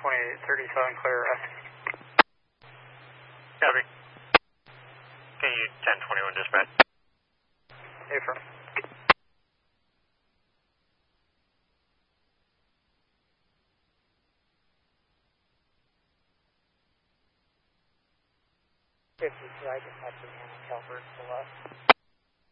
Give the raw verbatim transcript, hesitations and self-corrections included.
twenty-eight thirty-seven, clear rest. Copy. K U ten twenty-one dispatch. Affirm. fifty-two, I just had to handle Calvert to the left.